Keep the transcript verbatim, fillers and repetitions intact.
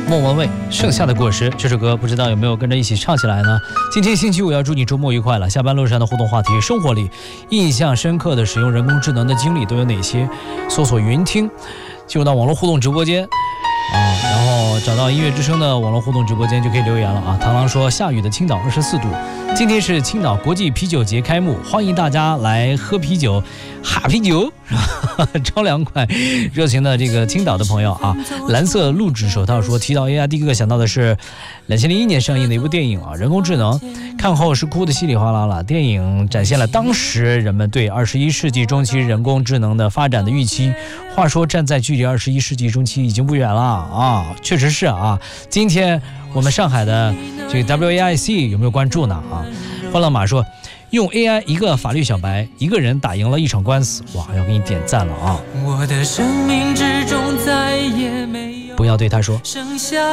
莫文蔚剩下的果实，这首歌不知道有没有跟着一起唱起来呢？今天星期五，要祝你周末愉快了。下班路上的互动话题，生活里印象深刻的使用人工智能的经历都有哪些？搜索云听，进入到网络互动直播间啊，然后找到音乐之声的网络互动直播间就可以留言了啊。螳螂说下雨的青岛二十四度，今天是青岛国际啤酒节开幕，欢迎大家来喝啤酒，哈啤酒超凉快。热情的这个青岛的朋友啊，蓝色录指手套说，提到 A I 第一个想到的是两千零一年上映的一部电影啊，人工智能，看后是哭的稀里哗啦了。电影展现了当时人们对二十一世纪中期人工智能的发展的预期。话说站在距离二十一世纪中期已经不远了啊，确实是啊。今天我们上海的这个 W A I C 有没有关注呢啊？欢乐马说，用 A I 一个法律小白一个人打赢了一场官司，哇，要给你点赞了啊！ 我的生命之中再也没有， 不要对他说剩下